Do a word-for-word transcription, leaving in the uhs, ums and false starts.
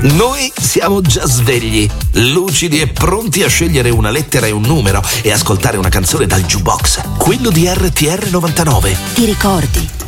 Noi siamo già svegli, lucidi e pronti a scegliere una lettera e un numero e ascoltare una canzone dal jukebox, quello di R T R novantanove. Ti ricordi?